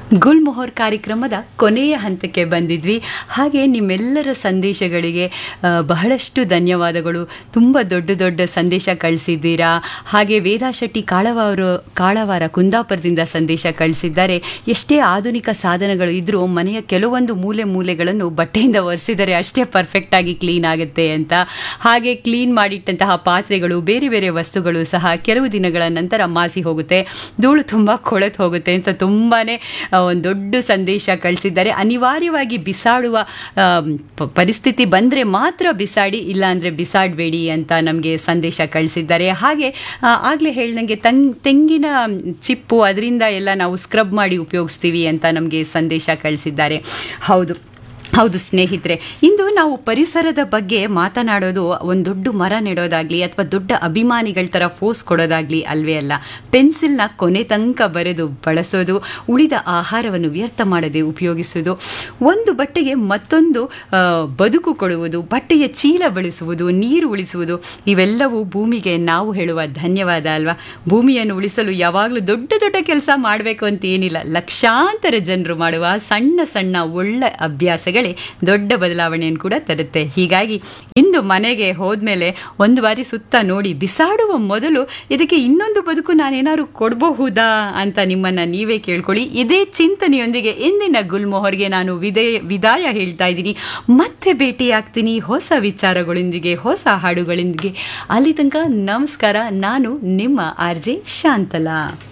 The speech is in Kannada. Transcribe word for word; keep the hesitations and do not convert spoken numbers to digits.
ಗುಲ್ಮೊಹರ್ ಕಾರ್ಯಕ್ರಮದ ಕೊನೆಯ ಹಂತಕ್ಕೆ ಬಂದಿದ್ವಿ. ಹಾಗೆ ನಿಮ್ಮೆಲ್ಲರ ಸಂದೇಶಗಳಿಗೆ ಬಹಳಷ್ಟು ಧನ್ಯವಾದಗಳು. ತುಂಬ ದೊಡ್ಡ ದೊಡ್ಡ ಸಂದೇಶ ಕಳಿಸಿದ್ದೀರಾ. ಹಾಗೆ ವೇದಾ ಶೆಟ್ಟಿ ಕಾಳವಾರ ಕಾಳವಾರ ಕುಂದಾಪುರದಿಂದ ಸಂದೇಶ ಕಳಿಸಿದ್ದಾರೆ. ಎಷ್ಟೇ ಆಧುನಿಕ ಸಾಧನಗಳು ಇದ್ರೂ ಮನೆಯ ಕೆಲವೊಂದು ಮೂಲೆ ಮೂಲೆಗಳನ್ನು ಬಟ್ಟೆಯಿಂದ ಒರೆಸಿದರೆ ಅಷ್ಟೇ ಪರ್ಫೆಕ್ಟಾಗಿ ಕ್ಲೀನ್ ಆಗುತ್ತೆ ಅಂತ. ಹಾಗೆ ಕ್ಲೀನ್ ಮಾಡಿಟ್ಟಂತಹ ಪಾತ್ರೆಗಳು, ಬೇರೆ ಬೇರೆ ವಸ್ತುಗಳು ಸಹ ಕೆಲವು ದಿನಗಳ ನಂತರ ಮಾಸಿ ಹೋಗುತ್ತೆ, ಧೂಳು ತುಂಬ ಕೊಳೆತು ಹೋಗುತ್ತೆ ಅಂತ ತುಂಬಾನೇ ಒಂದು ದೊಡ್ಡ ಸಂದೇಶ ಕಳಿಸಿದ್ದಾರೆ. ಅನಿವಾರ್ಯವಾಗಿ ಬಿಸಾಡುವ ಪರಿಸ್ಥಿತಿ ಬಂದರೆ ಮಾತ್ರ ಬಿಸಾಡಿ, ಇಲ್ಲ ಅಂದರೆ ಬಿಸಾಡಬೇಡಿ ಅಂತ ನಮಗೆ ಸಂದೇಶ ಕಳಿಸಿದ್ದಾರೆ. ಹಾಗೆ ಆಗಲೇ ಹೇಳ್ದಂಗೆ ತಂಗ್ ತೆಂಗಿನ ಚಿಪ್ಪು ಅದರಿಂದ ಎಲ್ಲ ನಾವು ಸ್ಕ್ರಬ್ ಮಾಡಿ ಉಪಯೋಗಿಸ್ತೀವಿ ಅಂತ ನಮಗೆ ಸಂದೇಶ ಕಳಿಸಿದ್ದಾರೆ. ಹೌದು ಹೌದು ಸ್ನೇಹಿತರೆ, ಇಂದು ನಾವು ಪರಿಸರದ ಬಗ್ಗೆ ಮಾತನಾಡೋದು ಒಂದು ದೊಡ್ಡ ಮರ ನೆಡೋದಾಗ್ಲಿ ಅಥವಾ ದೊಡ್ಡ ಅಭಿಮಾನಿಗಳ ಥರ ಫೋಸ್ ಕೊಡೋದಾಗ್ಲಿ ಅಲ್ವೇ ಅಲ್ಲ. ಪೆನ್ಸಿಲ್ನ ಕೊನೆ ತನಕ ಬರೆದು ಬಳಸೋದು, ಉಳಿದ ಆಹಾರವನ್ನು ವ್ಯರ್ಥ ಮಾಡದೆ ಉಪಯೋಗಿಸೋದು, ಒಂದು ಬಟ್ಟೆಗೆ ಮತ್ತೊಂದು ಬದುಕು ಕೊಡುವುದು, ಬಟ್ಟೆಯ ಚೀಲ ಬಳಸುವುದು, ನೀರು ಉಳಿಸುವುದು, ಇವೆಲ್ಲವೂ ಭೂಮಿಗೆ ನಾವು ಹೇಳುವ ಧನ್ಯವಾದ ಅಲ್ವಾ. ಭೂಮಿಯನ್ನು ಉಳಿಸಲು ಯಾವಾಗಲೂ ದೊಡ್ಡ ದೊಡ್ಡ ಕೆಲಸ ಮಾಡಬೇಕು ಅಂತ ಏನಿಲ್ಲ, ಲಕ್ಷಾಂತರ ಜನರು ಮಾಡುವ ಸಣ್ಣ ಸಣ್ಣ ಒಳ್ಳೆ ಅಭ್ಯಾಸಗಳೇ ದೊಡ್ಡ ಬದಲಾವಣೆಯನ್ನು ಕೂಡ ತರುತ್ತೆ. ಹೀಗಾಗಿ ಇಂದು ಮನೆಗೆ ಹೋದ್ಮೇಲೆ ಒಂದು ಬಾರಿ ಸುತ್ತ ನೋಡಿ, ಬಿಸಾಡುವ ಮೊದಲು ಇದಕ್ಕೆ ಇನ್ನೊಂದು ಬದುಕು ನಾನೇನಾದ್ರು ಕೊಡಬಹುದಾ ಅಂತ ನಿಮ್ಮನ್ನ ನೀವೇ ಕೇಳ್ಕೊಳ್ಳಿ. ಇದೇ ಚಿಂತನೆಯೊಂದಿಗೆ ಇಂದಿನ ಗುಲ್ಮೊಹರ್ಗೆ ನಾನು ವಿದಾಯ ವಿದಾಯ ಹೇಳ್ತಾ ಇದ್ದೀನಿ. ಮತ್ತೆ ಭೇಟಿಯಾಗ್ತೀನಿ ಹೊಸ ವಿಚಾರಗಳೊಂದಿಗೆ, ಹೊಸ ಹಾಡುಗಳೊಂದಿಗೆ. ಅಲ್ಲಿ ತನಕ ನಮಸ್ಕಾರ. ನಾನು ನಿಮ್ಮ ಆರ್ ಜೆ ಶಾಂತಲಾ.